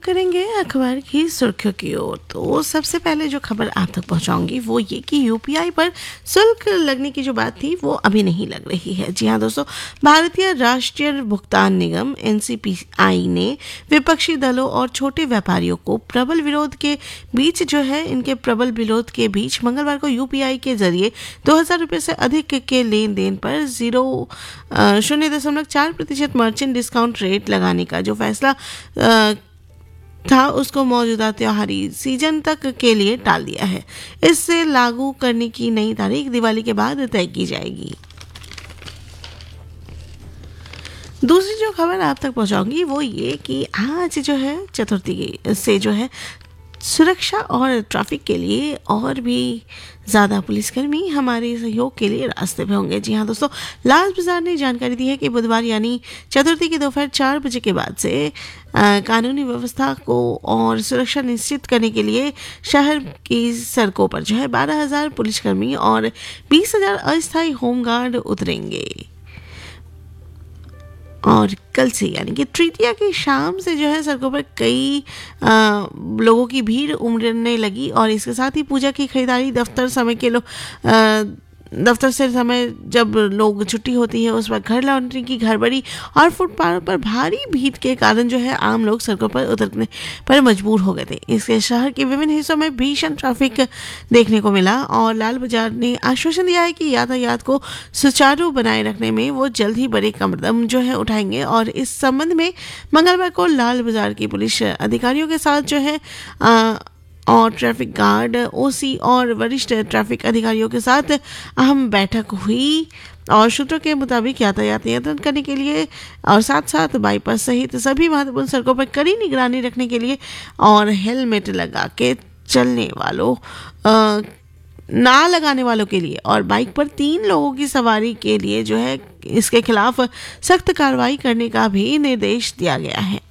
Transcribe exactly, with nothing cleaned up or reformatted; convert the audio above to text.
करेंगे अखबार की सुर्खियों की ओर। तो सबसे पहले जो खबर आप तक पहुंचाऊंगी वो ये कि यूपीआई पर शुल्क लगने की जो बात थी वो अभी नहीं लग रही है। जी हाँ दोस्तों, भारतीय राष्ट्रीय भुगतान निगम एनसीपीआई ने विपक्षी दलों और छोटे व्यापारियों को प्रबल विरोध के बीच जो है इनके प्रबल विरोध के बीच मंगलवार को यूपीआई के जरिए दो हजार रुपये से अधिक के लेन देन पर जीरो शून्य दशमलव चार प्रतिशत मर्चेंट डिस्काउंट रेट लगाने का जो फैसला था उसको मौजूदा त्योहारी सीजन तक के लिए टाल दिया है। इससे लागू करने की नई तारीख दिवाली के बाद तय की जाएगी। दूसरी जो खबर आप तक पहुंचाऊंगी वो ये कि आज जो है चतुर्थी से जो है सुरक्षा और ट्रैफिक के लिए और भी ज़्यादा पुलिसकर्मी हमारे सहयोग के लिए रास्ते पे होंगे। जी हाँ दोस्तों, लाल बाजार ने जानकारी दी है कि बुधवार यानी चतुर्थी की दोपहर चार बजे के बाद से आ, कानूनी व्यवस्था को और सुरक्षा निश्चित करने के लिए शहर की सड़कों पर जो है बारह हजार पुलिसकर्मी और बीस हजार अस्थायी होमगार्ड उतरेंगे। और कल से यानी कि तृतीया की शाम से जो है सड़कों पर कई आ, लोगों की भीड़ उमड़ने लगी और इसके साथ ही पूजा की खरीदारी दफ्तर समय के लोग दफ्तर से समय जब लोग छुट्टी होती है उस वक्त घर लौटने की गड़बड़ी और फुटपाथ पर भारी भीड़ के कारण जो है आम लोग सड़कों पर उतरने पर मजबूर हो गए थे। इसके शहर के विभिन्न हिस्सों में भीषण ट्रैफिक देखने को मिला और लाल बाजार ने आश्वासन दिया है कि यातायात को सुचारू बनाए रखने में वो जल्द ही बड़े कदम जो है उठाएंगे। और इस संबंध में मंगलवार को लाल बाजार की पुलिस अधिकारियों के साथ जो है आ, और ट्रैफिक गार्ड, ओसी और वरिष्ठ ट्रैफिक अधिकारियों के साथ अहम बैठक हुई और सूत्रों के मुताबिक यातायात नियंत्रण करने के लिए और साथ साथ बाईपास सहित सभी महत्वपूर्ण सड़कों पर कड़ी निगरानी रखने के लिए और हेलमेट लगा के चलने वालों आ, ना लगाने वालों के लिए और बाइक पर तीन लोगों की सवारी के लिए जो है इसके खिलाफ सख्त कार्रवाई करने का भी निर्देश दिया गया है।